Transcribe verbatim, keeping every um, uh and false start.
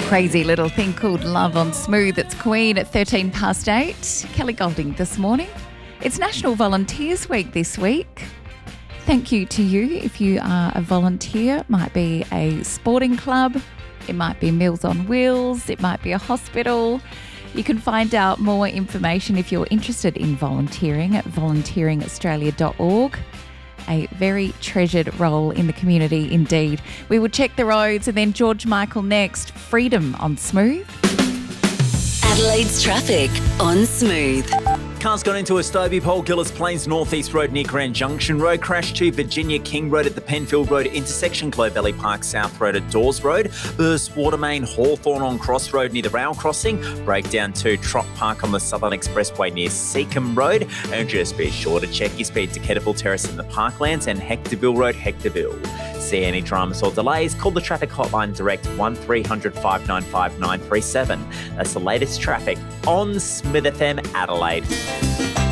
Crazy little thing called Love on Smooth. It's Queen at thirteen past eight. Kelly Golding this morning. It's National Volunteers Week this week. Thank you to you if you are a volunteer. It might be a sporting club. It might be Meals on Wheels. It might be a hospital. You can find out more information if you're interested in volunteering at volunteering australia dot org. A very treasured role in the community indeed. We will check the roads and then George Michael next. Freedom on Smooth. Adelaide's traffic on Smooth. Cars got into a Stobie pole, Gillis Plains Northeast Road near Grand Junction Road, crash to Virginia King Road at the Penfield Road intersection, Clovelly Park South Road at Dawes Road, burst Watermain Hawthorn on Cross Road near the rail crossing, breakdown to Trot Park on the Southern Expressway near Seacombe Road, and just be sure to check your speed to Kettleville Terrace in the Parklands and Hectorville Road, Hectorville. See any dramas or delays, call the traffic hotline direct one three hundred five nine five nine three seven. That's the latest traffic on Smith F M Adelaide.